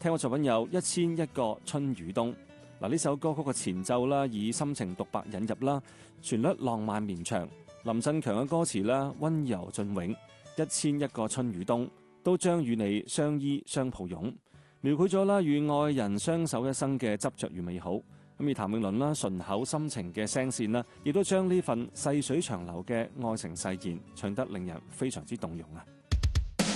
聽過作品有1001個春與冬。嗱，呢首歌曲嘅前奏啦，以深情獨白引入啦，旋律浪漫綿長。林振強嘅歌詞啦，溫柔雋永。1001個春與冬，都將與你相依相抱擁，描繪咗啦與愛人相守一生嘅執着與美好。咁而譚詠麟啦順口深情嘅聲線啦，亦都將呢份細水長流嘅愛情誓言唱得令人非常之動容啊！